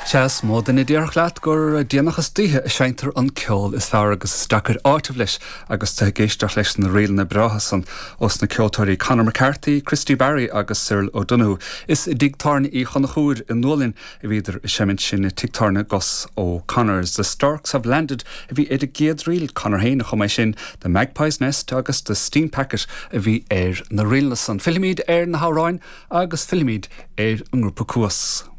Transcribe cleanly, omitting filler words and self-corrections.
Chas mód in idirchleat gur déanachas títhe seintar an ceol is fear agus stacar áitimh leis agus tá géisteach leis na réal na brahasan os na ceoltóirí Conor McCarthy, Christy Barry agus Cyril O'Donoghue. Is digtarna í chonachúr in Nolin a bhíidir semint sin na tictarna Gus O'Connors. The Storks have landed a bhí idir géad rial Conor Hain a chumé sin the Magpie's Nest agus the Steam Packet a bhí na rialna san. Filimid na Hauráin agus filimid an grúpa cuas.